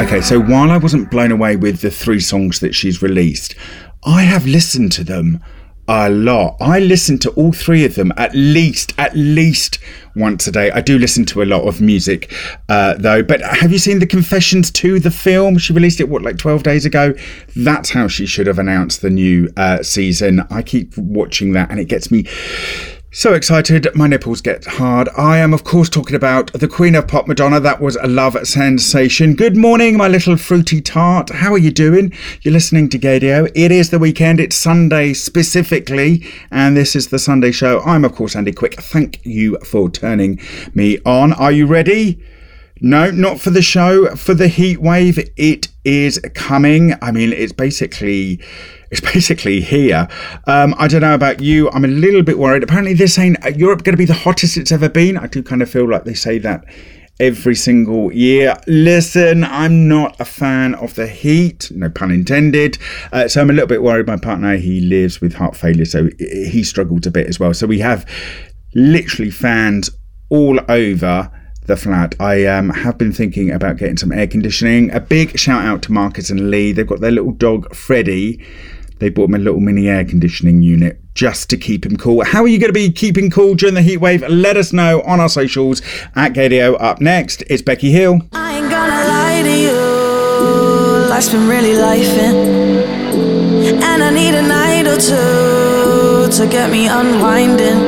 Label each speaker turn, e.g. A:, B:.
A: Okay, so while I wasn't blown away with the 3 songs that she's released, I have listened to them a lot. I listen to all 3 of them at least once a day. I do listen to a lot of music though. But have you seen the Confessions 2, the film? She released it, 12 days ago? That's how she should have announced the new season. I keep watching that and it gets me so excited, my nipples get hard. I am, of course, talking about the Queen of Pop, Madonna. That was a love sensation. Good morning, my little fruity tart. How are you doing? You're listening to Gaydio. It is the weekend. It's Sunday specifically, and this is the Sunday show. I'm, of course, Andy Quick. Thank you for turning me on. Are you ready? No, not for the show, for the heat wave. It is coming. I mean, it's basically here. I don't know about you. I'm a little bit worried. Apparently they're saying Europe going to be the hottest it's ever been. I do kind of feel like they say that every single year. Listen, I'm not a fan of the heat, no pun intended. So I'm a little bit worried. My partner, he lives with heart failure, so he struggles a bit as well. So we have literally fans all over the flat. I have been thinking about getting some air conditioning. A big shout out to Marcus and Lee. They've got their little dog Freddie. They bought him a little mini air conditioning unit just to keep him cool. How are you going to be keeping cool during the heat wave? Let us know on our socials at Gaydio. Up next, it's Becky Hill.
B: I ain't gonna lie to you. Life's been really lifing, and I need a night or two to get me unwinding.